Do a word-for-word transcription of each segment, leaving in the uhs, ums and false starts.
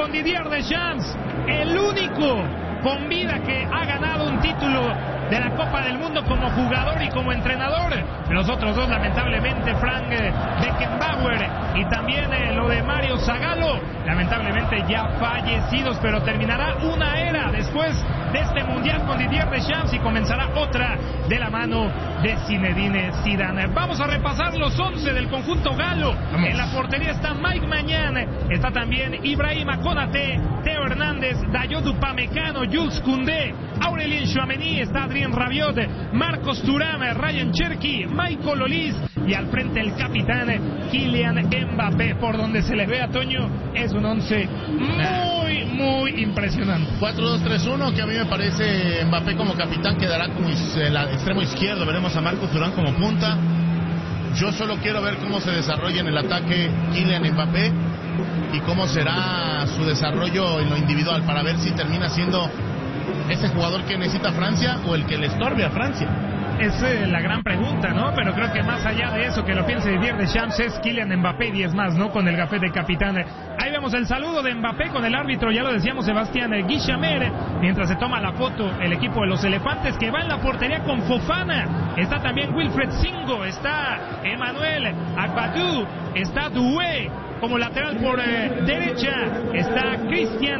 con Didier Deschamps, el único con vida que ha ganado un título de la Copa del Mundo como jugador y como entrenador. Los otros dos, lamentablemente, Frank Beckenbauer y también eh, lo de Mario Zagallo, lamentablemente ya fallecidos, pero terminará una era después de este mundial con Didier Deschamps y comenzará otra de la mano de Zinedine Zidane. Vamos a repasar los once del conjunto galo. Vamos. En la portería está Mike Maignan, está también Ibrahima Konaté, Theo Hernández, Dayot Upamecano, Jules Koundé, Aurelien Tchouaméni, está Adrien Rabiot, Marcos Thuram, Ryan Cherki, Michael Olise y al frente el capitán Kylian Mbappé. Por donde se le ve a Toño, es un once muy, muy impresionante. cuatro dos tres uno, que a mí me parece Mbappé como capitán, quedará como el extremo izquierdo. Veremos a Marcos Thuram como punta. Yo solo quiero ver cómo se desarrolla en el ataque Kylian Mbappé y cómo será su desarrollo en lo individual, para ver si termina siendo ese jugador que necesita Francia o el que le estorbe a Francia. Esa es la gran pregunta, ¿no? Pero creo que más allá de eso, que lo piense Didier Deschamps, es Kylian Mbappé y diez más, ¿no? Con el gafete de capitán. Ahí vemos el saludo de Mbappé con el árbitro, ya lo decíamos, Sebastián Guichamer, mientras se toma la foto el equipo de los elefantes, que va en la portería con Fofana. Está también Wilfred Singo, está Emmanuel Agbadou, está Doué como lateral por eh, derecha, está Christian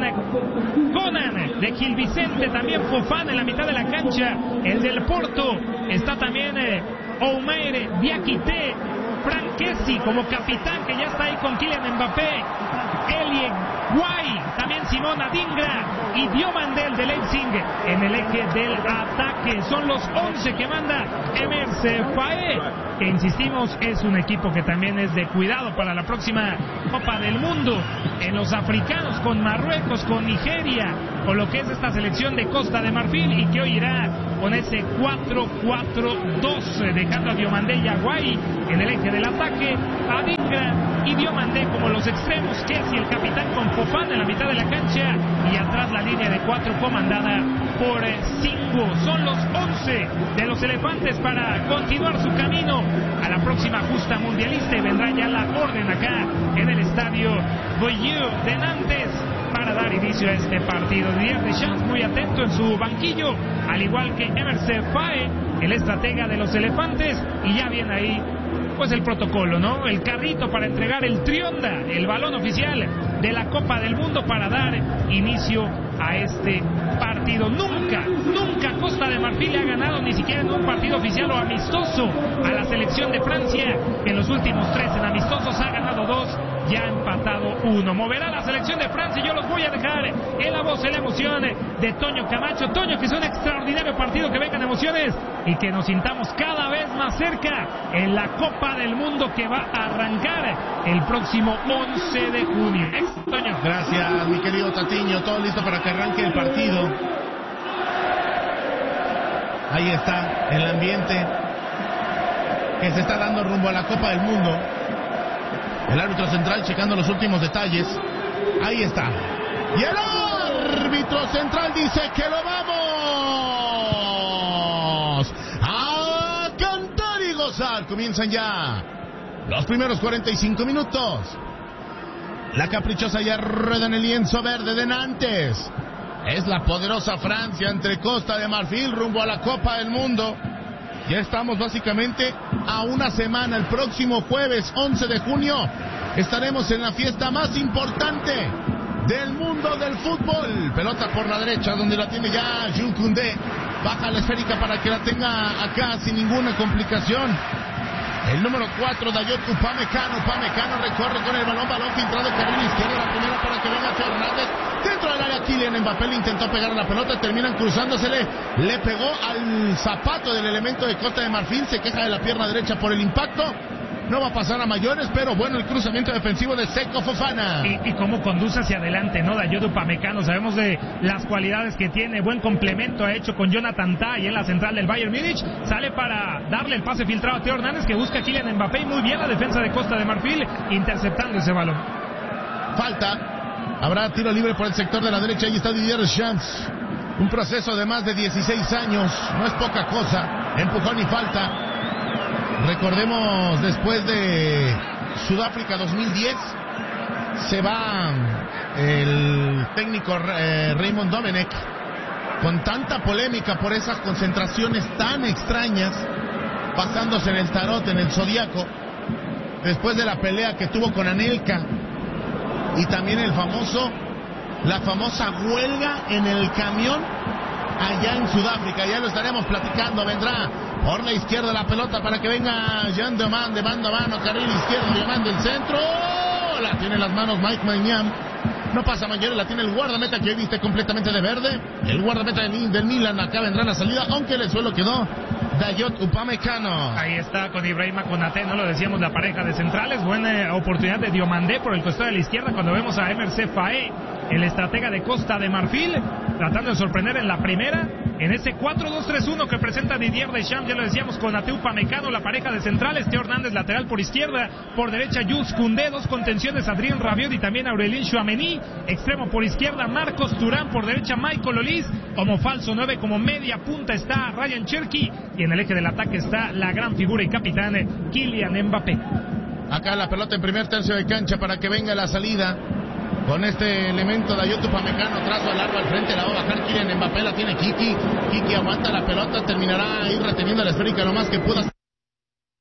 Conan de Gil Vicente, también Fofana en la mitad de la cancha, el del Porto, está también eh, Oumar Diakité, Franck Kessie como capitán, que ya está ahí con Kylian Mbappé, Elie Guay, también Simón Adingra y Diomandel de Leipzig en el eje del ataque. Son los once que manda Emers Faé, que insistimos es un equipo que también es de cuidado para la próxima Copa del Mundo. En los africanos, con Marruecos, con Nigeria, con lo que es esta selección de Costa de Marfil, y que hoy irá con ese cuatro cuatro dos, dejando a Diomandé y a Guay en el eje del ataque, Adingra y Diomandé como los extremos, Kessie el capitán con Fofana en la mitad de la cancha, y atrás la línea de cuatro comandada por cinco. Son los once de los elefantes para continuar su camino a la próxima justa mundialista, y vendrá ya la orden acá en el estadio Boyeux de Nantes para dar inicio a este partido. Didier Deschamps muy atento en su banquillo, al igual que Emers Faé, el estratega de los elefantes, y ya viene ahí pues el protocolo, ¿no? El carrito para entregar el trionda, el balón oficial de la Copa del Mundo, para dar inicio a este partido. Nunca, nunca Costa de Marfil le ha ganado, ni siquiera en un partido oficial o amistoso, a la selección de Francia, que en los últimos tres en amistosos ha ganado dos, ya ha empatado uno. Moverá la selección de Francia, y yo los voy a dejar en la voz, en la emoción de Toño Camacho. Toño, que es un extraordinario partido, que vengan emociones y que nos sintamos cada vez más cerca en la Copa del Mundo, que va a arrancar el próximo once de junio. Toño. Gracias, mi querido Tatiño. Todo listo para que arranque el partido. Ahí está el ambiente que se está dando rumbo a la Copa del Mundo. El árbitro central checando los últimos detalles. Ahí está. Y el árbitro central dice que lo vamos a cantar y gozar. Comienzan ya los primeros cuarenta y cinco minutos. La caprichosa ya rueda en el lienzo verde de Nantes. Es la poderosa Francia entre Costa de Marfil rumbo a la Copa del Mundo. Ya estamos básicamente a una semana. El próximo jueves once de junio estaremos en la fiesta más importante del mundo del fútbol. Pelota por la derecha, donde la tiene ya Jules Koundé. Baja la esférica para que la tenga acá sin ninguna complicación el número cuatro, Dayot Upamecano. Upamecano recorre con el balón, balón filtrado, carril izquierdo, la primera para que venga Theo Hernández. Dentro del área, Kylian Mbappé le intentó pegar a la pelota, terminan cruzándosele, le pegó al zapato del elemento de Costa de Marfil, se queja de la pierna derecha por el impacto. No va a pasar a mayores, pero bueno, el cruzamiento defensivo de Seko Fofana. Y, y cómo conduce hacia adelante, ¿no? Dayot Upamecano, sabemos de las cualidades que tiene, buen complemento ha hecho con Jonathan Tah y en la central del Bayern Múnich. Sale para darle el pase filtrado a Theo Hernández, que busca a Kylian Mbappé, y muy bien la defensa de Costa de Marfil, interceptando ese balón. Falta, habrá tiro libre por el sector de la derecha, ahí está Didier Deschamps. Un proceso de más de dieciséis años, no es poca cosa, empujón y falta. Recordemos, después de Sudáfrica dos mil diez, se va el técnico eh, Raymond Domenech con tanta polémica por esas concentraciones tan extrañas, pasándose en el tarot, en el zodiaco, después de la pelea que tuvo con Anelka y también el famoso, la famosa huelga en el camión allá en Sudáfrica. Ya lo estaremos platicando. Vendrá por la izquierda la pelota para que venga Jean Deman de mano a mano, carril izquierdo, Deman del centro. La tiene en las manos Mike Maignan. No pasa Mañana, la tiene el guardameta que hoy viste completamente de verde. El guardameta del, del Milan. Acá vendrá la salida, aunque el suelo quedó Dayot Upamecano. Ahí está con Ibrahima Konaté, no lo decíamos, la pareja de centrales. Buena oportunidad de Diomandé por el costado de la izquierda cuando vemos a M R C Faé, el estratega de Costa de Marfil, tratando de sorprender en la primera. En ese cuatro dos tres uno que presenta Didier Deschamps, ya lo decíamos, con Konaté, Upamecano, la pareja de centrales. Teo Hernández lateral por izquierda, por derecha Jules Koundé, dos contenciones Adrien Rabiot y también Aurelien Tchouaméni. Extremo por izquierda Marcos Thuram, por derecha Michael Olise. Como falso nueve, como media punta está Ryan Cherki, y en el eje del ataque está la gran figura y capitán Kylian Mbappé. Acá la pelota en primer tercio de cancha para que venga la salida. Con este elemento de Dayot Upamecano, trazo largo al frente, la va a bajar Kylian Mbappé, la tiene Kiki. Kiki aguanta la pelota, terminará ahí reteniendo la esférica lo más que pueda.